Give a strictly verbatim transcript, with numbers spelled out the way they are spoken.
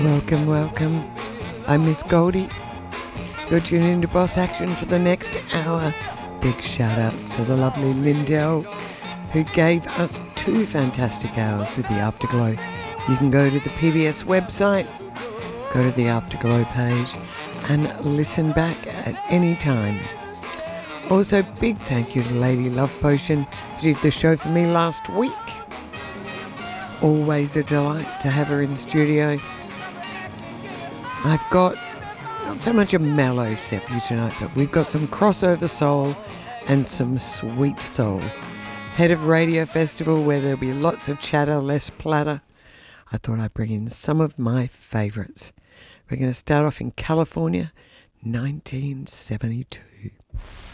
Welcome, welcome. I'm Miss Goldie. You're tuning into Boss Action for the next hour. Big shout out to the lovely Lindell, who gave us two fantastic hours with the Afterglow. You can go to the P B S website, go to the Afterglow page, and listen back at any time. Also, big thank you to Lady Love Potion, who did the show for me last week. Always a delight to have her in studio. I've got not so much a mellow set for you tonight, but we've got some crossover soul and some sweet soul. Head of Radio Festival, where there'll be lots of chatter, less platter. I thought I'd bring in some of my favourites. We're going to start off in California, nineteen seventy-two.